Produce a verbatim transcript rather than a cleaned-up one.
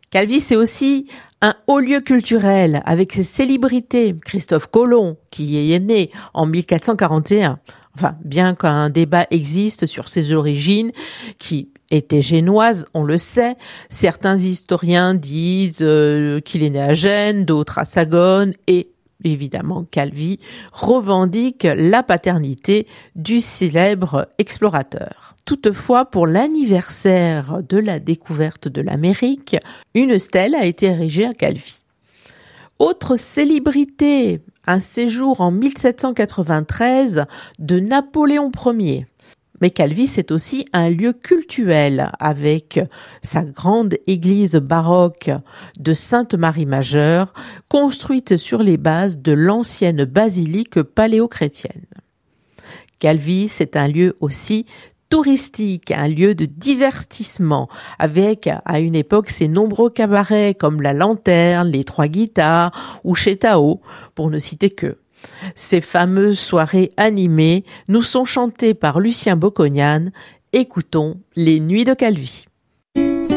Calvi, c'est aussi un haut lieu culturel avec ses célébrités. Christophe Colomb, qui y est né en mille quatre cent quarante et un. Enfin, bien qu'un débat existe sur ses origines, qui était génoise, on le sait. Certains historiens disent euh, qu'il est né à Gênes, d'autres à Sagone, et évidemment Calvi revendique la paternité du célèbre explorateur. Toutefois, pour l'anniversaire de la découverte de l'Amérique, une stèle a été érigée à Calvi. Autre célébrité, un séjour en mille sept cent quatre-vingt-treize de Napoléon Ier. Mais Calvi, c'est aussi un lieu cultuel avec sa grande église baroque de Sainte-Marie-Majeure, construite sur les bases de l'ancienne basilique paléochrétienne. Calvi, c'est un lieu aussi touristique, un lieu de divertissement, avec à une époque ses nombreux cabarets comme la Lanterne, les Trois Guitares ou Chez Tao, pour ne citer que. Ces fameuses soirées animées nous sont chantées par Lucien Bocconian. Écoutons Les Nuits de Calvi.